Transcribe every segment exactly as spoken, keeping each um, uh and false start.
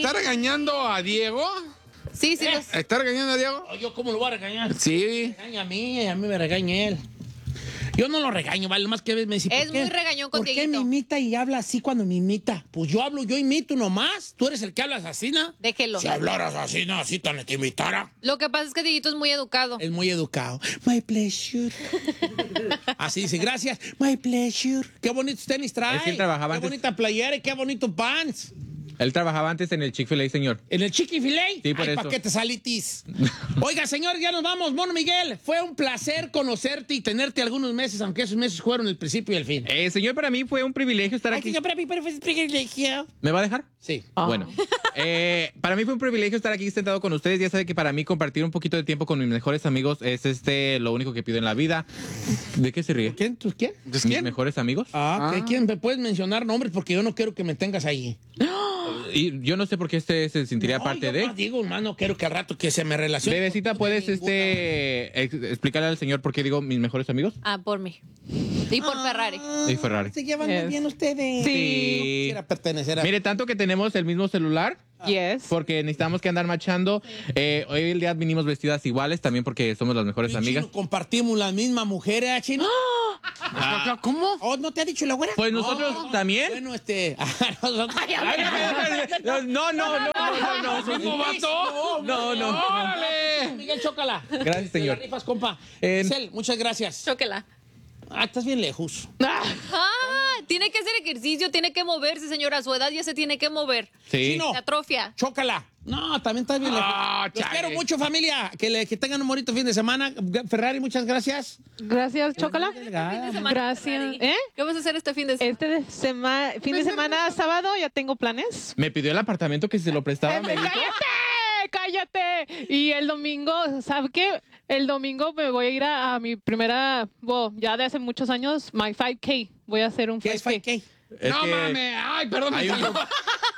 ¿Está regañando a Diego? Sí, sí. ¿Eh? Los... ¿Está regañando a Diego? ¿Yo cómo lo voy a regañar? Sí. Me regaña a mí, a mí me regaña él. Yo no lo regaño, vale, más que me dice, Es muy regañón con ¿por qué Dieguito? me imita y habla así cuando me imita? Pues yo hablo, yo imito nomás. Tú eres el que hablas así, ¿no? Déjelo. Si hablaras así, ¿no? Así tan te imitara. Lo que pasa es que Dieguito es muy educado. Es muy educado. My pleasure. Así dice, gracias. My pleasure. Qué bonitos tenis trae. Es que él trabajaba Qué antes. bonita playera y qué bonito pants. Él trabajaba antes en el Chick-fil-A, señor. ¿En el Chick-fil-A? Sí, por Ay, eso. ¿para qué te salitis? Oiga, señor, ya nos vamos. Mono Miguel, fue un placer conocerte y tenerte algunos meses, aunque esos meses fueron el principio y el fin. Eh, señor, para mí fue un privilegio estar Ay, aquí. señor, para mí fue un privilegio. ¿Me va a dejar? Sí. Bueno, eh, para mí fue un privilegio estar aquí sentado con ustedes. Ya sabe que para mí compartir un poquito de tiempo con mis mejores amigos es este lo único que pido en la vida. ¿De qué se ríe? ¿Quién? ¿Tú quién? ¿Pues ¿Mis quién? mejores amigos? Ah, ¿qué? ¿Quién? ¿Me puedes mencionar nombres? Porque yo no quiero que me tengas ahí. Y yo no sé por qué este se sentiría No, parte yo de. más digo, hermano, quiero que al rato que se me relacione. Bebecita, con- ¿puedes ninguna. este ex- explicarle al señor por qué digo mis mejores amigos? Ah, por mí. Y por Ferrari. Y Ferrari. Se llevan muy Yes. bien ustedes. Sí. Quisiera pertenecer a... Mire, tanto que tenemos el mismo celular. Yes. Porque necesitamos que andar machando. Eh, hoy el día vinimos vestidas iguales también porque somos las mejores Chino, amigas. compartimos la misma mujer, ¿eh, Chino? Ah, ¿Cómo? ¿Oh, no te ha dicho la güera? Pues nosotros No. también. Bueno, este... nosotros- No, no, no, no, no, no, no. ¿Mismo vato? No, no. ¡Órale! Miguel, chócala. Gracias, señor. Te la rifas, compa. Eh, Giselle, muchas gracias. Chóquela. Ah, estás bien lejos. Ah, tiene que hacer ejercicio, tiene que moverse, señora. A su edad ya se tiene que mover. Sí. Chino. Se atrofia. Chócala. No, también estás bien lejos. Ah, Los chale. quiero mucho, familia. Que, le, que tengan un bonito fin de semana. Ferrari, muchas gracias. Gracias, Chócala. Fin de semana, Gracias. Ferrari. ¿Eh? ¿Qué vas a hacer este fin de semana? Este de sema- fin de semana, sábado, ya tengo planes. Me pidió el apartamento que se lo prestaba. Me dijo. ¡Cállate! ¡Cállate! Y el domingo, ¿sabe qué? El domingo me voy a ir a, a mi primera, bueno, ya de hace muchos años, my five K. Voy a hacer un ¿Qué es five K? Es no que mames. Ay, perdón. hay me un- salió.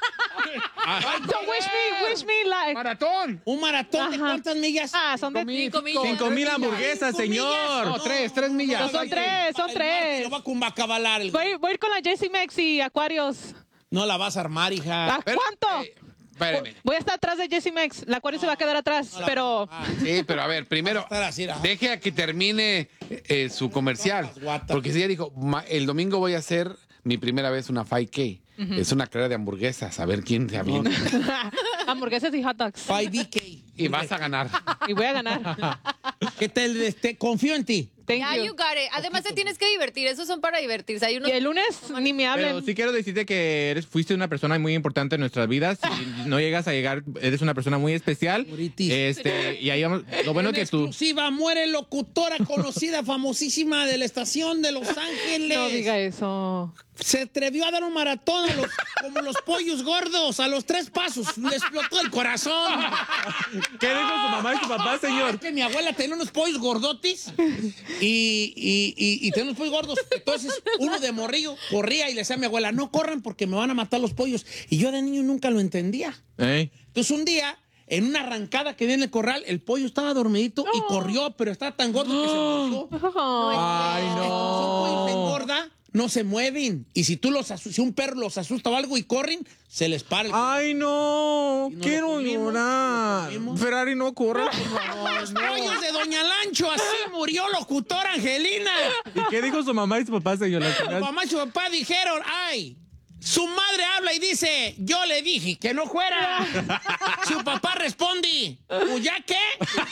So wish me, wish me like. Maratón. ¿Un maratón de Ajá. cuántas millas? Ah, son de Cinco millas. Cinco mil hamburguesas, Cinco millas. señor. No, tres, tres millas. Son tres, son El tres. martes Lo va a cumbacabalar. el- Voy, voy a ir con la Jessie Mex y Aquarius. No la vas a armar, hija. ¿A Pero- cuánto? eh, espéreme. Voy a estar atrás de Jessie Mex. La Aquarius se va a quedar atrás, No la pero... vas a armar. Sí, pero a ver, primero, Vas a estar así, ¿no? deje a que termine eh, su comercial. Guatas, guatas. Porque si ella dijo, "Ma- el domingo voy a hacer mi primera vez una five K. Es una carrera de hamburguesas, a ver quién se avienta. Hamburguesas y hot dogs. five K. Y vas a ganar. Y voy a ganar. ¿Qué tal? Este, confío en ti. Thank Ya, you. you got it. Además, te tienes que divertir. Esos son para divertirse. Hay unos... Y el lunes ni me hablen. Pero sí quiero decirte que eres, fuiste una persona muy importante en nuestras vidas. Y no llegas a llegar, eres una persona muy especial. Moritis. Este, y ahí vamos. Lo bueno En que tú. exclusiva muere locutora conocida, famosísima de la estación de Los Ángeles. No diga eso. Se atrevió a dar un maratón a los- como los pollos gordos, a los tres pasos. Le explotó el corazón. ¿Qué dijo su mamá y su papá, Es señor? que mi abuela tenía unos pollos gordotis y, y, y, y tenía unos pollos gordos. Entonces, uno de morrillo corría y le decía a mi abuela, no corran porque me van a matar los pollos. Y yo de niño nunca lo entendía. ¿Eh? Entonces, un día, en una arrancada que vi en el corral, el pollo estaba dormidito y corrió, pero estaba tan gordo que se murió. Ay, Son pollos que no. engorda, no se mueven. Y si tú los asu- si un perro los asusta o algo y corren, se les para el Ay, no. Y no Quiero lo comimos, llorar. lo comimos. Ferrari, no corra. Los pollos de Doña Lancho, así murió locutora Angelina. ¿Y qué dijo su mamá y su papá, señor? Su mamá y su papá dijeron, ay, su madre habla y dice, yo le dije que no fuera. Su papá responde, ¿pues ya qué?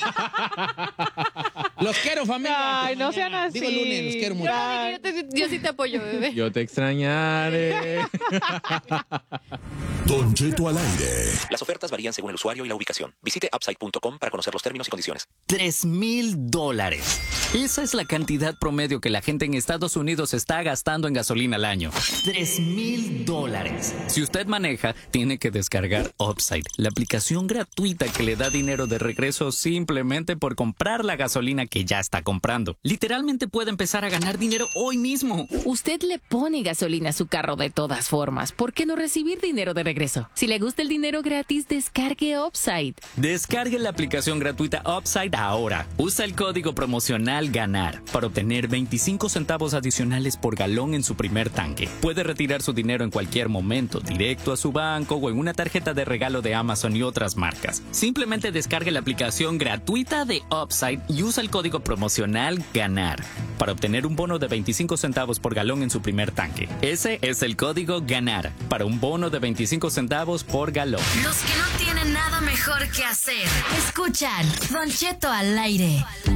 Los quiero, familia. Ay, no sean así. Digo el lunes, los quiero mucho. Yo, yo te- yo sí te apoyo, bebé. Yo te extrañaré. Don Cheto al aire. Las ofertas varían según el usuario y la ubicación. Visite upside punto com para conocer los términos y condiciones. Tres mil dólares. Esa es la cantidad promedio que la gente en Estados Unidos está gastando en gasolina al año. Tres mil dólares. Si usted maneja, tiene que descargar Upside, la aplicación gratuita que le da dinero de regreso simplemente por comprar la gasolina que que ya está comprando. Literalmente puede empezar a ganar dinero hoy mismo. Usted le pone gasolina a su carro de todas formas. ¿Por qué no recibir dinero de regreso? Si le gusta el dinero gratis, descargue Upside. Descargue la aplicación gratuita Upside ahora. Usa el código promocional GANAR para obtener veinticinco centavos adicionales por galón en su primer tanque. Puede retirar su dinero en cualquier momento, directo a su banco o en una tarjeta de regalo de Amazon y otras marcas. Simplemente descargue la aplicación gratuita de Upside y usa el código promocional GANAR para obtener un bono de veinticinco centavos por galón en su primer tanque. Ese es el código GANAR para un bono de veinticinco centavos por galón. Los que no tienen nada mejor que hacer, escuchan Don Cheto al aire.